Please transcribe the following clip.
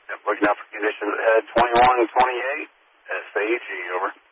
Yep, looking out for conditions ahead, 21, 28, SAG, over.